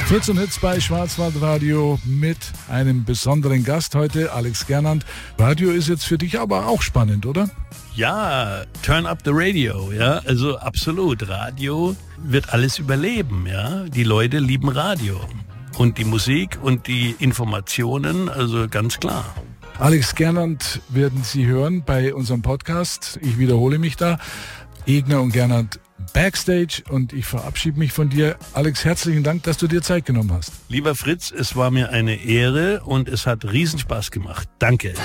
Fritz und Hits bei Schwarzwaldradio mit einem besonderen Gast heute, Alex Gernand. Radio ist jetzt für dich aber auch spannend, oder? Ja, turn up the radio, ja, also absolut. Radio wird alles überleben, ja. Die Leute lieben Radio und die Musik und die Informationen, also ganz klar. Alex Gernand werden Sie hören bei unserem Podcast. Ich wiederhole mich da. Egner und Gernand Backstage und ich verabschiede mich von dir. Alex, herzlichen Dank, dass du dir Zeit genommen hast. Lieber Fritz, es war mir eine Ehre und es hat Riesenspaß gemacht. Danke.